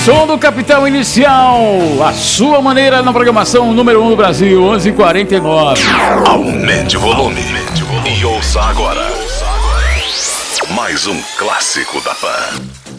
Som do Capital Inicial, a sua maneira na programação número 1 do Brasil, 11h49. Aumente o volume e ouça agora mais um clássico da Pan.